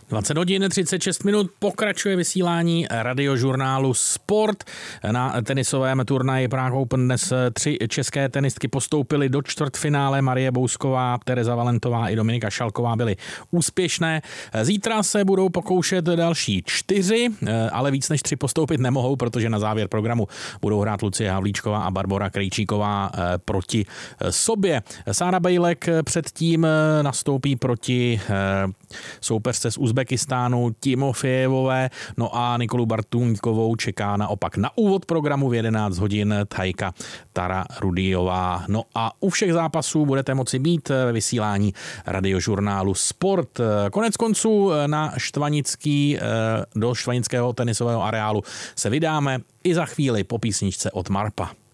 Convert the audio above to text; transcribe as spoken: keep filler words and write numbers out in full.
dvacet hodin třicet šest minut pokračuje vysílání radiožurnálu Sport. Na tenisovém turnaji Prague Open dnes tři české tenistky postoupily do čtvrtfinále. Marie Bousková, Tereza Valentová i Dominika Šalková byly úspěšné. Zítra se budou pokoušet další čtyři, ale víc než tři postoupit nemohou, protože na závěr programu budou hrát Lucie Havlíčková a Barbora Krejčíková proti sobě. Sára Bejlek předtím nastoupí proti soupeřce z Uzbekistánu Timofejevové, no a Nikolu Bartuňkovou čeká naopak na úvod programu v jedenáct hodin Thajka Tara Rudijová. No a u všech zápasů budete moci být ve vysílání radiožurnálu Sport. Konec konců na Štvanický, do štvanického tenisového areálu se vydáme i za chvíli po písničce od Marpa.